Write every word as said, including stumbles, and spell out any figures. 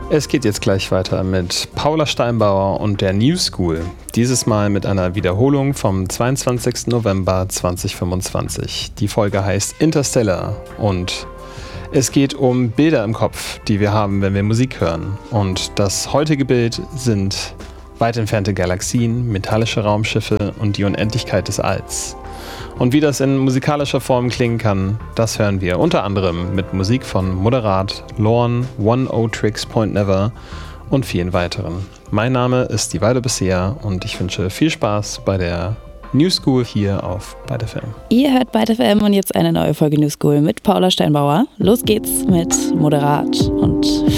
Es geht jetzt gleich weiter mit Paula Steinbauer und der New School. Dieses Mal mit einer Wiederholung vom zweiundzwanzigsten November zweitausendfünfundzwanzig. Die Folge heißt Interstellar und es geht um Bilder im Kopf, die wir haben, wenn wir Musik hören. Und das heutige Bild sind weit entfernte Galaxien, metallische Raumschiffe und die Unendlichkeit des Alls. Und wie das in musikalischer Form klingen kann, das hören wir unter anderem mit Musik von Moderat, Lorn, One O Tricks Point Never und vielen weiteren. Mein Name ist die Weide Bisher und ich wünsche viel Spaß bei der New School hier auf Byte F M. Ihr hört Byte F M und jetzt eine neue Folge New School mit Paula Steinbauer. Los geht's mit Moderat und